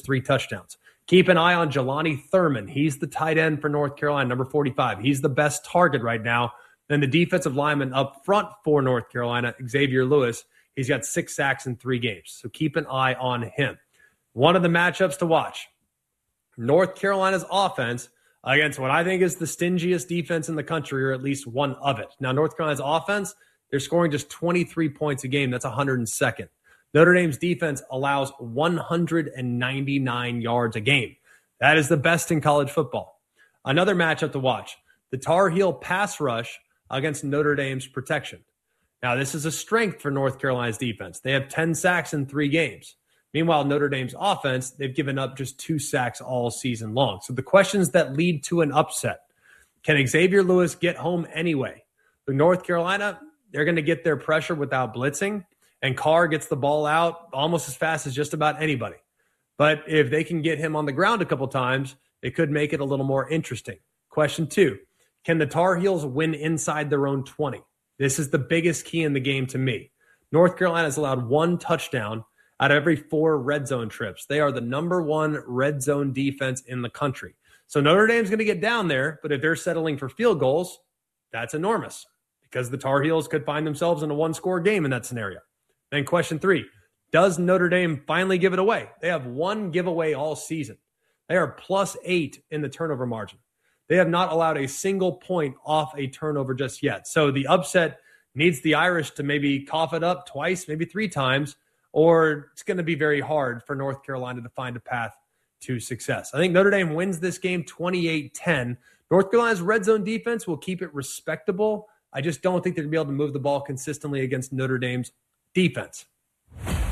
just 3 touchdowns. Keep an eye on Jelani Thurman. He's the tight end for North Carolina, number 45. He's the best target right now. Then the defensive lineman up front for North Carolina, Xavier Lewis, he's got 6 sacks in 3 games. So keep an eye on him. One of the matchups to watch, North Carolina's offense against what I think is the stingiest defense in the country, or at least one of it. Now, North Carolina's offense, they're scoring just 23 points a game. That's 102nd. Notre Dame's defense allows 199 yards a game. That is the best in college football. Another matchup to watch, the Tar Heel pass rush against Notre Dame's protection. Now, this is a strength for North Carolina's defense. They have 10 sacks in 3 games. Meanwhile, Notre Dame's offense, they've given up just 2 sacks all season long. So the questions that lead to an upset, can Xavier Lewis get home anyway? The North Carolina, they're going to get their pressure without blitzing, and Carr gets the ball out almost as fast as just about anybody. But if they can get him on the ground a couple times, it could make it a little more interesting. Question 2, can the Tar Heels win inside their own 20? This is the biggest key in the game to me. North Carolina has allowed 1 touchdown out of every 4 red zone trips. They are the number 1 red zone defense in the country. So Notre Dame's going to get down there, but if they're settling for field goals, that's enormous because the Tar Heels could find themselves in a 1-score game in that scenario. Then question 3, does Notre Dame finally give it away? They have 1 giveaway all season. They are +8 in the turnover margin. They have not allowed a single point off a turnover just yet. So the upset needs the Irish to maybe cough it up twice, maybe 3 times, or it's going to be very hard for North Carolina to find a path to success. I think Notre Dame wins this game 28-10. North Carolina's red zone defense will keep it respectable. I just don't think they're going to be able to move the ball consistently against Notre Dame's defense.